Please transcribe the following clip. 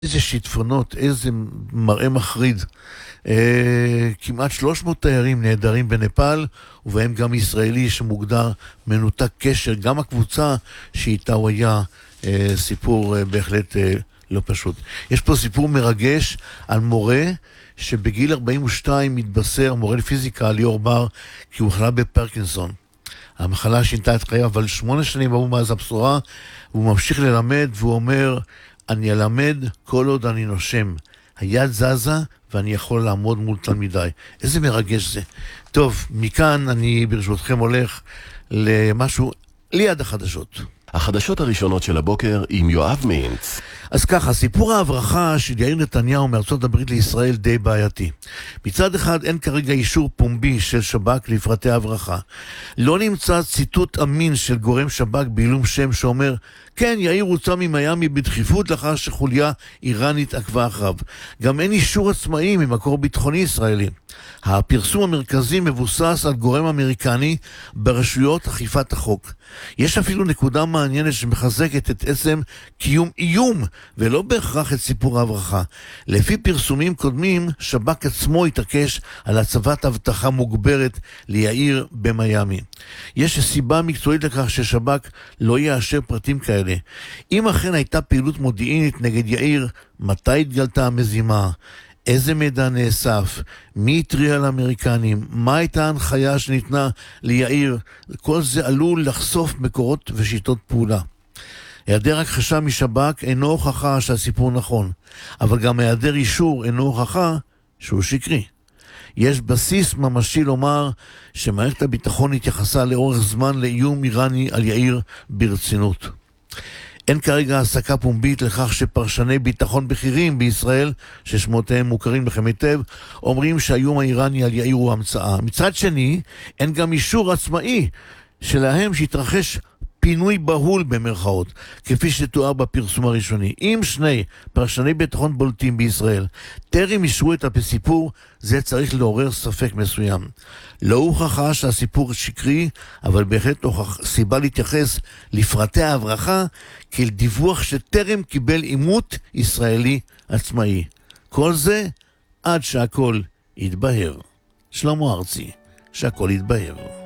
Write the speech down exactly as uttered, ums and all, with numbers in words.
איזה שיטפונות, איזה מראה מחריד. אה, כמעט שלוש מאות תיירים נהדרים בנפאל, ובהם גם ישראלי שמוגדר מנותק קשר, גם הקבוצה שאיתה הוא היה, אה, סיפור אה, בהחלט אה, לא פשוט. יש פה סיפור מרגש על מורה שבגיל ארבעים ושתיים מתבשר, מורה לפיזיקה, ליאור בר, כי הוא חלה בפרקינסון. המחלה שינתה את חייו, אבל שמונה שנים עברו מאז הבשורה, והוא ממשיך ללמד, והוא אומר, אני אלמד כל עוד אני נושם. היד זזה ואני יכול לעמוד מול תלמידיי. איזה מרגש זה. טוב, מכאן אני ברשותכם הולך למשהו ליד החדשות. החדשות הראשונות של הבוקר עם יואב מינץ. אז ככה, סיפור ההברחה של יאיר נתניהו מארצות הברית לישראל די בעייתי. מצד אחד אין כרגע אישור פומבי של שב"כ לפרטי ההברחה. לא נמצא ציטוט אמין של גורם שב"כ בעילום שם שאומר, כן, יאיר הוצא ממיימי בדחיפות לאחר שחוליה איראנית עקבה אחריו. גם אין אישור עצמאי ממקור ביטחוני ישראלי. הפרסום המרכזי מבוסס על גורם אמריקני ברשויות אכיפת החוק. יש אפילו נקודה מעניינת שמחזקת את עצם קיום איום, ולא בהכרח את סיפור ההברחה. לפי פרסומים קודמים, שב"כ עצמו התעקש על הצבת הבטחה מוגברת ליאיר במיימי. יש סיבה מקצועית לכך ששב"כ לא יאשר פרטים כאלה. אם אכן הייתה פעילות מודיעינית נגד יאיר, מתי התגלתה המזימה? איזה מידע נאסף? מי התריע לאמריקנים? מה הייתה ההנחיה שניתנה ליאיר? כל זה עלול לחשוף מקורות ושיטות פעולה. היעדר הכחשה משב"כ אינו הוכחה שהסיפור נכון, אבל גם היעדר אישור אינו הוכחה שהוא שקרי. יש בסיס ממשי לומר שמערכת הביטחון התייחסה לאורך זמן לאיום איראני על יאיר ברצינות. אין כרגע העסקה פומבית לכך שפרשני ביטחון בכירים בישראל, ששמותיהם מוכרים לכם היטב, אומרים שהאיום האיראני על יאיר הוא המצאה. מצד שני, אין גם אישור עצמאי שלהם שהתרחש פינוי בהול במרכאות, כפי שתואר בפרסום הראשוני. אם שני פרשני ביטחון בולטים בישראל טרם אישרו את הסיפור, זה צריך לעורר ספק מסוים. לא הוכחה שהסיפור שקרי, אבל בהחלט הוכח סיבה להתייחס לפרטי ההברחה כאל דיווח שטרם קיבל עימות ישראלי עצמאי. כל זה עד שהכל יתבהר. שלמה ארצי, שהכל יתבהר.